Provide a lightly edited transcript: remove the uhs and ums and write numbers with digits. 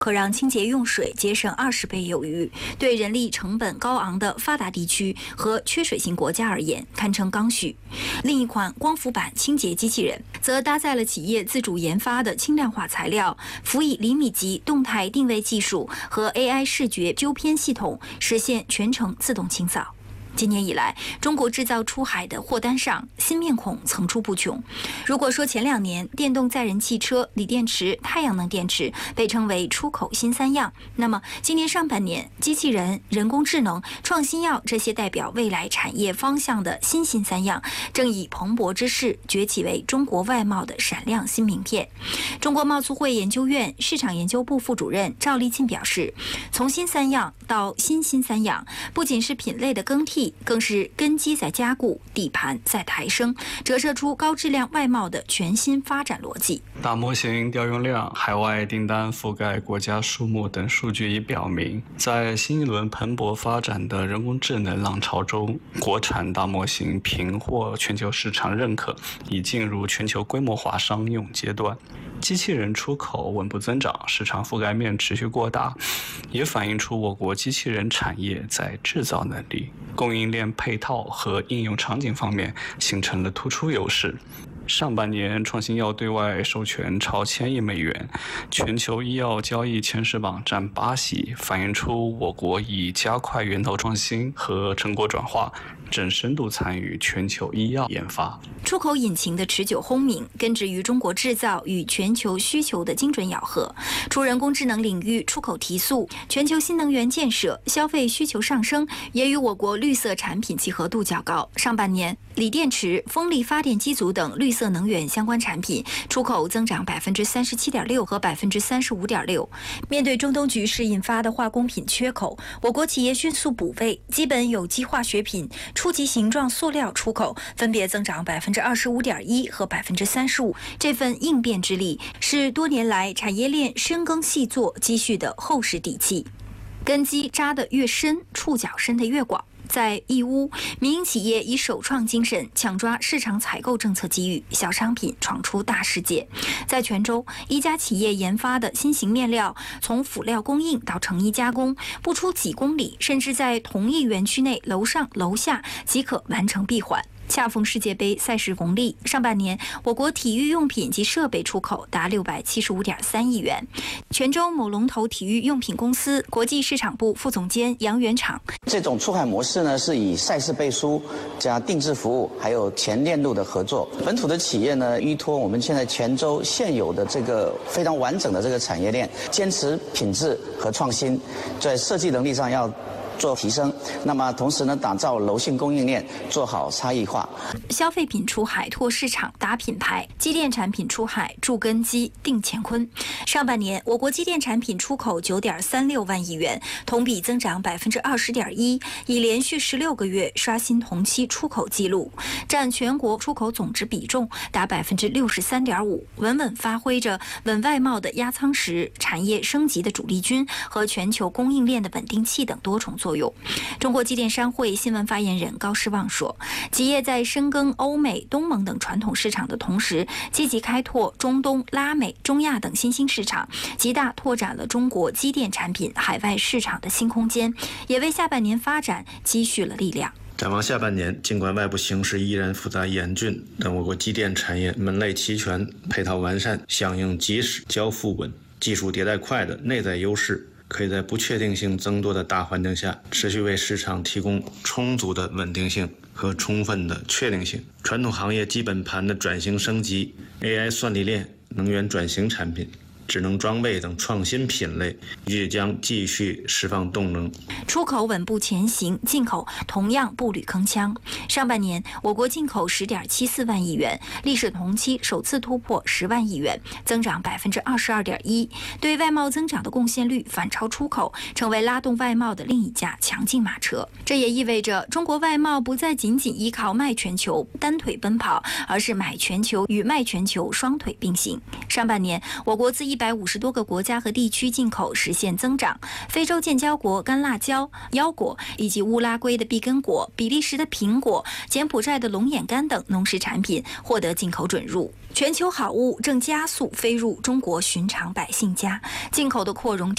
可让清洁用水节省20倍有余，对人力成本高昂的发达地区和缺水型国家而言堪称刚需。另一款光伏版清洁机器人则搭载了企业自主研发的轻量化材料，辅以厘米级动态定位技术和 AI 视觉纠偏系统，实现全程自动清扫。今年以来，中国制造出海的货单上新面孔层出不穷。如果说前2年电动载人汽车、锂电池、太阳能电池被称为出口新3样，那么今年上半年，机器人、人工智能、创新药这些代表未来产业方向的新3样，正以蓬勃之势崛起为中国外贸的闪亮新名片。中国贸促会研究院市场研究部副主任赵立进表示，从新3样到新3样，不仅是品类的更替，更是根基在加固，底盘在抬升，折射出高质量外贸的全新发展逻辑。 大模型调用量、海外订单覆盖国家数目等数据已表明，在新一轮蓬勃发展的人工智能浪潮中，国产大模型频获全球市场认可，已进入全球规模化商用阶段。机器人出口稳步增长，市场覆盖面持续扩大，也反映出我国机器人产业在制造能力、供应链配套和应用场景方面形成了突出优势。上半年，创新药对外授权超1000亿美元，全球医药交易前10榜占8席，反映出我国已加快源头创新和成果转化，正深度参与全球医药研发。 出口引擎的持久轰鸣，根植于中国制造与全球需求的精准咬合。除人工智能领域出口提速，全球新能源建设、消费需求上升，也与我国绿色产品契合度较高。上半年，锂电池、风力发电机组等绿色能源相关产品出口增长37.6%和35.6%。面对中东局势引发的化工品缺口，我国企业迅速补位，基本有机化学品、初级形状塑料出口分别增长25.1%和35%。这份应变之力是多年来产业链深耕细作积蓄的厚实底气。根基扎得越深，触角伸得越广。在义乌，民营企业以首创精神抢抓市场采购政策机遇，小商品闯出大世界。在泉州，一家企业研发的新型面料，从辅料供应到成衣加工，不出几公里，甚至在同一园区内楼上楼下即可完成闭环。恰逢世界杯赛事红利，上半年我国体育用品及设备出口达675.3亿元。泉州某龙头体育用品公司国际市场部副总监杨元厂， 这种出海模式呢，是以赛事背书加定制服务，还有全链路的合作。本土的企业呢，依托我们现在泉州现有的这个非常完整的这个产业链，坚持品质和创新，在设计能力上要做提升，那么同时呢，打造柔性供应链，做好差异化。 消费品出海拓市场打品牌，机电产品出海筑根基定乾坤。上半年，我国机电产品出口9.36万亿元，同比增长20.1%，已连续16个月刷新同期出口纪录，占全国出口总值比重达63.5%，稳稳发挥着稳外贸的压舱石、产业升级的主力军和全球供应链的稳定器等多重作用。中国机电商会新闻发言人高士旺说，企业在深耕欧美、东盟等传统市场的同时，积极开拓中东、拉美、中亚等新兴市场，极大拓展了中国机电产品海外市场的新空间，也为下半年发展积蓄了力量。 展望下半年，尽管外部形势依然复杂严峻，但我国机电产业门类齐全、配套完善、响应及时、交付稳、技术迭代快的内在优势，可以在不确定性增多的大环境下，持续为市场提供充足的稳定性和充分的确定性。传统行业基本盘的转型升级、AI 算力链、能源转型产品、智能装备等创新品类，预计将继续释放动能。 出口稳步前行，进口同样步履铿锵。上半年，我国进口10.74万亿元，历史同期首次突破10万亿元，增长22.1%，对外贸增长的贡献率反超出口，成为拉动外贸的另一架强劲马车。这也意味着中国外贸不再仅仅依靠卖全球单腿奔跑，而是买全球与卖全球双腿并行。上半年，我国自 150多个国家和地区进口实现增长。非洲建交国干辣椒、腰果，以及乌拉圭的碧根果、比利时的苹果、柬埔寨的龙眼干等农食产品获得进口准入。全球好物正加速飞入中国寻常百姓家，进口的扩容